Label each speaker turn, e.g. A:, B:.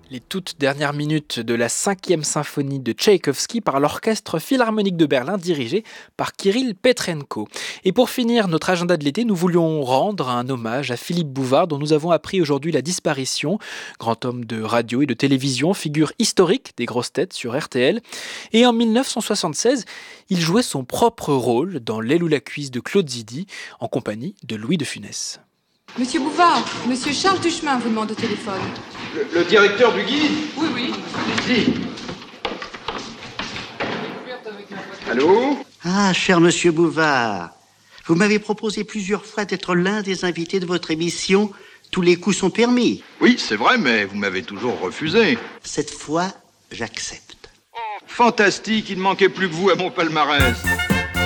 A: Les toutes dernières minutes de la 5e symphonie de Tchaïkovski par l'Orchestre Philharmonique de Berlin dirigé par Kirill Petrenko. Et pour finir notre agenda de l'été, nous voulions rendre un hommage à Philippe Bouvard dont nous avons appris aujourd'hui la disparition. Grand homme de radio et de télévision, figure historique des grosses têtes sur RTL. Et en 1976, il jouait son propre rôle dans L'aile ou la cuisse de Claude Zidi en compagnie de Louis de Funès.
B: Monsieur Bouvard, monsieur Charles Duchemin vous demande au téléphone.
C: Le directeur du guide?
B: Oui.
C: Allez-y. Allô?
D: Ah, cher monsieur Bouvard, vous m'avez proposé plusieurs fois d'être l'un des invités de votre émission « Tous les coups sont permis ».
C: Oui, c'est vrai, mais vous m'avez toujours refusé.
D: Cette fois, j'accepte.
C: Fantastique, il ne manquait plus que vous à mon palmarès.